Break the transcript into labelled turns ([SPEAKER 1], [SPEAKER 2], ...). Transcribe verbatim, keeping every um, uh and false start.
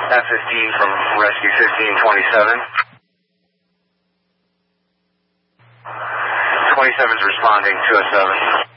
[SPEAKER 1] F fifteen from Rescue fifteen twenty-seven. twenty-seven's responding, two oh seven.